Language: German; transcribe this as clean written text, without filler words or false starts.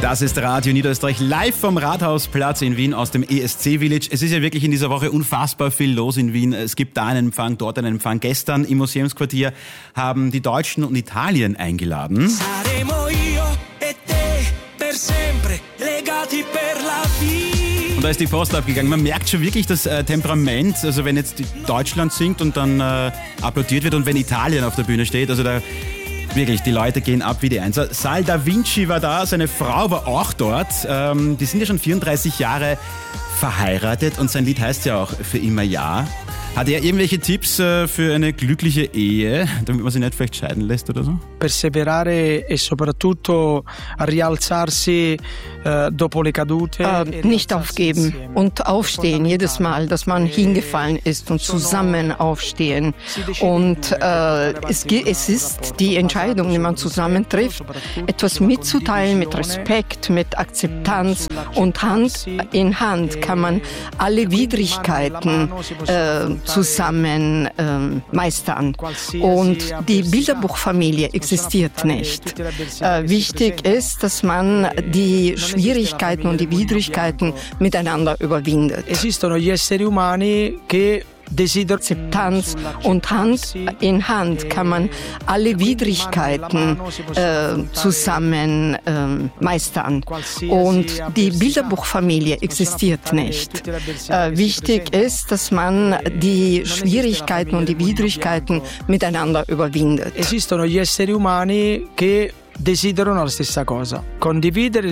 Das ist Radio Niederösterreich live vom Rathausplatz in Wien aus dem ESC Village. Es ist ja wirklich in dieser Woche unfassbar viel los in Wien. Es gibt da einen Empfang, dort einen Empfang. Gestern im Museumsquartier haben die Deutschen und Italien eingeladen. Und da ist die Post abgegangen. Man merkt schon wirklich das Temperament, also wenn jetzt Deutschland singt und dann applaudiert wird und wenn Italien auf der Bühne steht, also da wirklich, die Leute gehen ab wie die Einser. Sal Da Vinci war da, seine Frau war auch dort. Die sind ja schon 34 Jahre verheiratet und sein Lied heißt ja auch Für immer ja. Hat er irgendwelche Tipps für eine glückliche Ehe, damit man sich nicht vielleicht scheiden lässt oder so? Perseverare e soprattutto rialzarsi dopo le cadute. Nicht aufgeben und aufstehen jedes Mal, dass man hingefallen ist und zusammen aufstehen. Und es ist die Entscheidung, die man zusammen trifft, etwas mitzuteilen mit Respekt, mit Akzeptanz und Hand in Hand kann man alle Widrigkeiten zusammen meistern. Und die Bilderbuchfamilie existiert nicht. Wichtig ist, dass man die Schwierigkeiten und die Widrigkeiten miteinander überwindet. Esistono gli esseri umani che Akzeptanz und Hand in Hand kann man alle Widrigkeiten zusammen meistern. Und die Bilderbuchfamilie existiert nicht. Wichtig ist, dass man die Schwierigkeiten und die Widrigkeiten miteinander überwindet. Esistono gli esseri umani che desiderano la stessa cosa, condividere